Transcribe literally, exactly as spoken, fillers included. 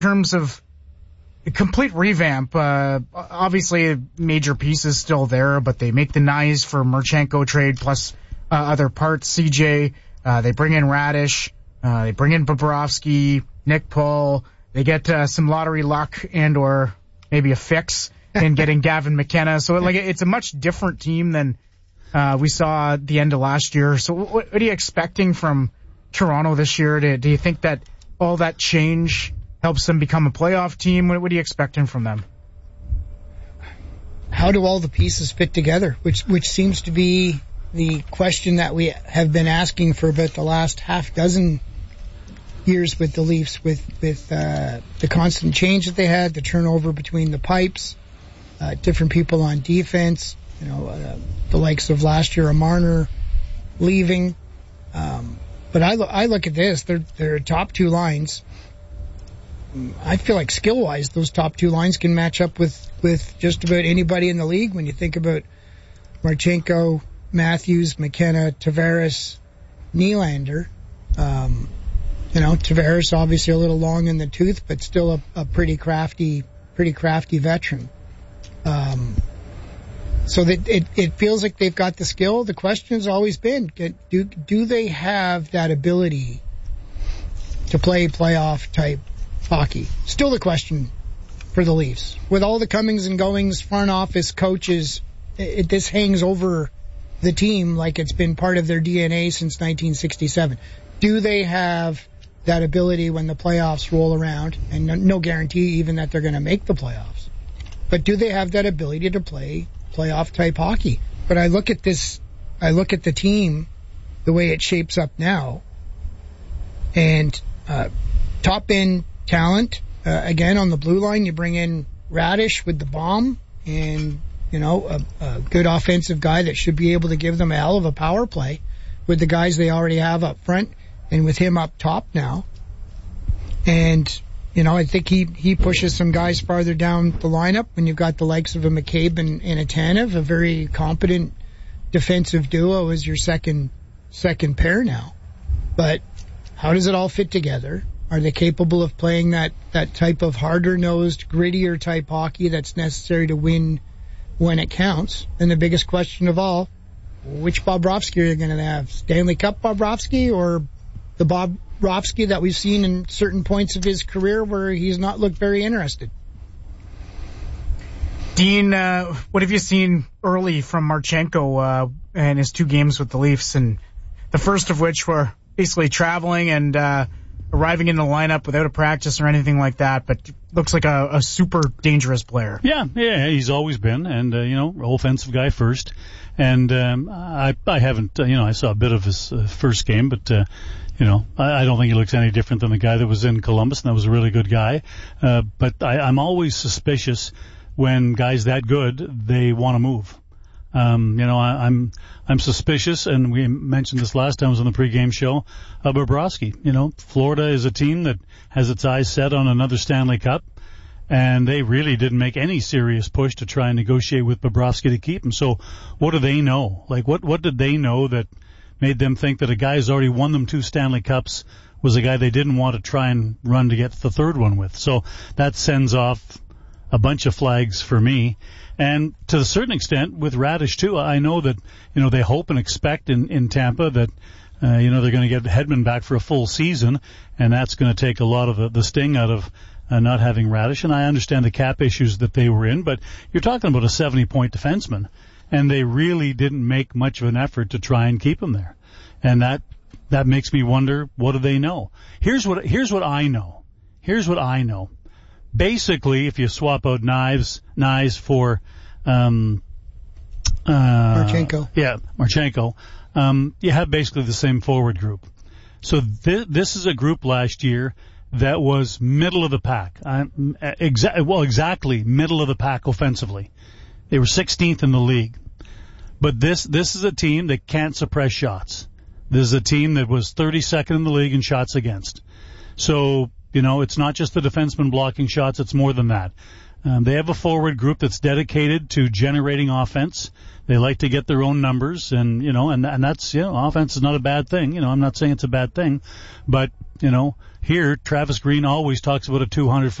terms of a complete revamp, uh, obviously major pieces still there, but they make the nice for Marchenko trade plus uh, other parts. C J, uh, they bring in Radish, uh, they bring in Bobrovsky, Nick Paul. They get uh, some lottery luck and or maybe a fix in getting Gavin McKenna. So like it's a much different team than uh, we saw at the end of last year. So what, what are you expecting from Toronto this year? Do, do you think that all that change helps them become a playoff team? What, what are you expecting from them? How do all the pieces fit together? Which which seems to be the question that we have been asking for about the last half dozen years with the Leafs, with with uh, the constant change that they had, the turnover between the pipes, uh, different people on defense. You know, uh, the likes of last year, a Marner leaving. Um, but I, lo- I look at this; they're they're top two lines. I feel like skill-wise, those top two lines can match up with, with just about anybody in the league. When you think about Marchenko, Matthews, McKenna, Tavares, Nylander, um, you know, Tavares obviously a little long in the tooth, but still a, a pretty crafty, pretty crafty veteran. Um, so that it, it feels like they've got the skill. The question has always been, do do they have that ability to play playoff type hockey? Still the question for the Leafs. With all the comings and goings, front office, coaches, it, this hangs over the team like it's been part of their D N A since nineteen sixty-seven. Do they have that ability when the playoffs roll around? And no, no guarantee even that they're going to make the playoffs. But do they have that ability to play playoff type hockey? But I look at this, I look at the team, the way it shapes up now, and uh, top end talent. Uh, again, on the blue line, you bring in Radish with the bomb and, you know, a, a good offensive guy that should be able to give them a hell of a power play with the guys they already have up front and with him up top now. And, you know, I think he, he pushes some guys farther down the lineup when you've got the likes of a McCabe and, and a Tanev, a very competent defensive duo as your second, second pair now. But how does it all fit together? Are they capable of playing that, that type of harder-nosed, grittier type hockey that's necessary to win when it counts? And the biggest question of all, which Bobrovsky are you going to have? Stanley Cup Bobrovsky or the Bobrovsky that we've seen in certain points of his career where he's not looked very interested? Dean, uh, what have you seen early from Marchenko uh, and his two games with the Leafs? And the first of which were basically traveling and uh, arriving in the lineup without a practice or anything like that, but looks like a, a super dangerous player. Yeah, yeah, he's always been, and, uh, you know, offensive guy first. And um, I I haven't, uh, you know, I saw a bit of his uh, first game, but, uh, you know, I, I don't think he looks any different than the guy that was in Columbus, and that was a really good guy. Uh, but I, I'm always suspicious when guys that good, they want to move. Um, you know, I, I'm I'm suspicious, and we mentioned this last time I was on the pregame show, of Bobrovsky. You know, Florida is a team that has its eyes set on another Stanley Cup, and they really didn't make any serious push to try and negotiate with Bobrovsky to keep him. So what do they know? Like, what, what did they know that made them think that a guy who's already won them two Stanley Cups was a guy they didn't want to try and run to get the third one with? So that sends off a bunch of flags for me. And to a certain extent, with Radish, too, I know that, you know, they hope and expect in, in Tampa that, uh, you know, they're going to get Hedman back for a full season, and that's going to take a lot of the, the sting out of uh, not having Radish. And I understand the cap issues that they were in, but you're talking about a seventy-point defenseman, and they really didn't make much of an effort to try and keep him there. And that that makes me wonder, what do they know? Here's what here's what I know. Here's what I know. Basically, if you swap out Knives, Knives for, um, uh, Marchenko. Yeah, Marchenko, um, you have basically the same forward group. So th- this is a group last year that was middle of the pack. Um, exa- well, exactly middle of the pack offensively. They were sixteenth in the league. But this, this is a team that can't suppress shots. This is a team that was thirty-second in the league in shots against. So, you know, it's not just the defenseman blocking shots, it's more than that. Um, they have a forward group that's dedicated to generating offense. They like to get their own numbers, and you know, and and that's you know, offense is not a bad thing. You know, I'm not saying it's a bad thing, but you know, here Travis Green always talks about a two hundred